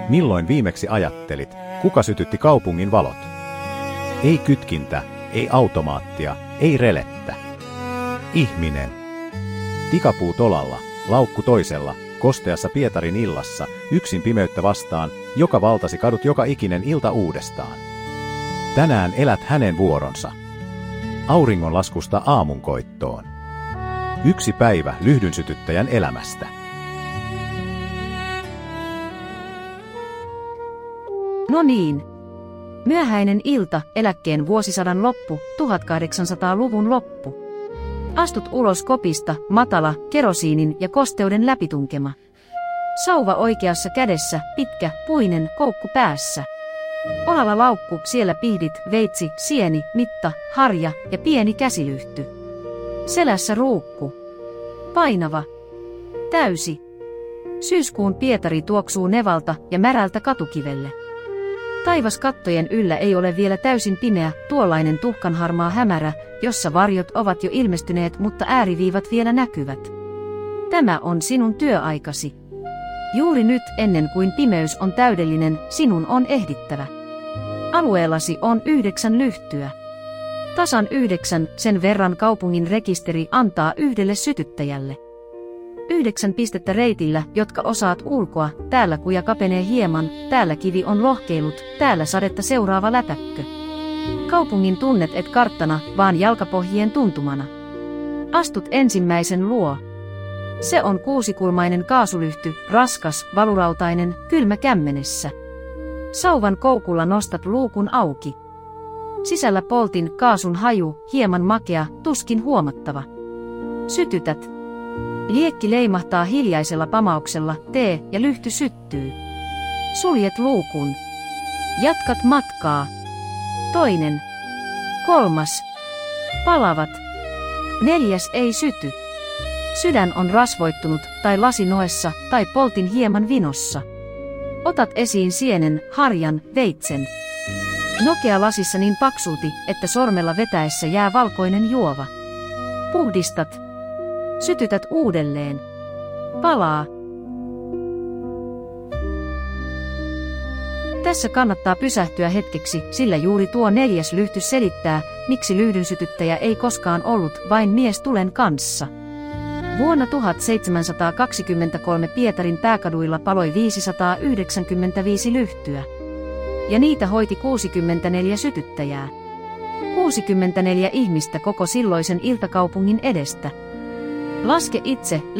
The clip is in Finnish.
Milloin viimeksi ajattelit, kuka sytytti kaupungin valot? Ei kytkintä, ei automaattia, ei relettä. Ihminen. Tikapuu tolalla, laukku toisella, kosteassa Pietarin illassa, yksin pimeyttä vastaan, joka valtasi kadut joka ikinen ilta uudestaan. Tänään elät hänen vuoronsa. Auringonlaskusta aamunkoittoon. Yksi päivä lyhdynsytyttäjän elämästä. No niin. Myöhäinen ilta, eläkkeen vuosisadan loppu, 1800-luvun loppu. Astut ulos kopista, matala, kerosiinin ja kosteuden läpitunkema. Sauva oikeassa kädessä, pitkä, puinen, koukku päässä. Olalla laukku, siellä pihdit, veitsi, sieni, mitta, harja ja pieni käsilyhty. Selässä ruukku. Painava. Täysi. Syyskuun Pietari tuoksuu nevalta ja märältä katukivelle. Taivas kattojen yllä ei ole vielä täysin pimeä, tuollainen tuhkanharmaa hämärä, jossa varjot ovat jo ilmestyneet, mutta ääriviivat vielä näkyvät. Tämä on sinun työaikasi. Juuri nyt, ennen kuin pimeys on täydellinen, sinun on ehdittävä. Alueellasi on 9 lyhtyä. Tasan 9, sen verran kaupungin rekisteri antaa yhdelle sytyttäjälle. 9 pistettä reitillä, jotka osaat ulkoa, täällä kuja kapenee hieman, täällä kivi on lohkeilut, täällä sadetta seuraava lätäkkö. Kaupungin tunnet et karttana, vaan jalkapohjien tuntumana. Astut ensimmäisen luo. Se on 6-kulmainen kaasulyhty, raskas, valurautainen, kylmä kämmenessä. Sauvan koukulla nostat luukun auki. Sisällä poltin, kaasun haju, hieman makea, tuskin huomattava. Sytytät. Liekki leimahtaa hiljaisella pamauksella, tee ja lyhty syttyy. Suljet luukun. Jatkat matkaa. Toinen. 3. Palavat. 4. ei syty. Sydän on rasvoittunut, tai lasi noessa, tai poltin hieman vinossa. Otat esiin sienen, harjan, veitsen. Nokea lasissa niin paksulti, että sormella vetäessä jää valkoinen juova. Puhdistat. Sytytät uudelleen. Palaa. Tässä kannattaa pysähtyä hetkeksi, sillä juuri tuo 4. lyhty selittää, miksi lyhdynsytyttäjä ei koskaan ollut vain mies tulen kanssa. Vuonna 1723 Pietarin pääkaduilla paloi 595 lyhtyä. Ja niitä hoiti 64 sytyttäjää. 64 ihmistä koko silloisen iltakaupungin edestä. Laske itse,